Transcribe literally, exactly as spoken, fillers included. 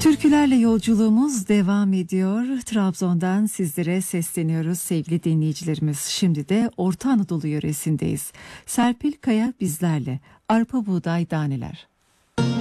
Türkülerle yolculuğumuz devam ediyor. Trabzon'dan sizlere sesleniyoruz sevgili dinleyicilerimiz. Şimdi de Orta Anadolu yöresindeyiz. Serpil Kaya bizlerle. Arpa buğday daneler.